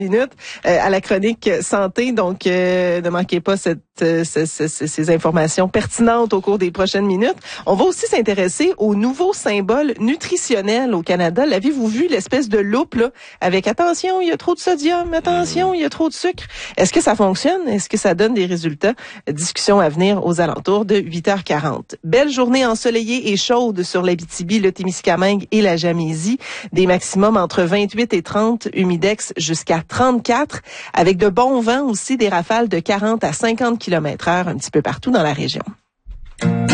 minutes à la chronique santé. Donc, ne manquez pas ces informations pertinentes au cours des prochaines minutes. On va aussi s'intéresser aux nouveaux symboles nutritionnels au Canada. L'avez-vous vu, l'espèce de loupe là, avec attention, il y a trop de sodium, attention, il y a trop de sucre. Est-ce que ça fonctionne? Est-ce que ça donne des résultats? Discussion à venir aux alentours de 8h40. Belle journée ensoleillée et chaude sur l'Abitibi, le Témiscamingue et la Gaspésie. Des maximums entre 28 et 30, humidex jusqu'à 34, avec de bons vents aussi, des rafales de 40 à 50 km/h un petit peu partout dans la région.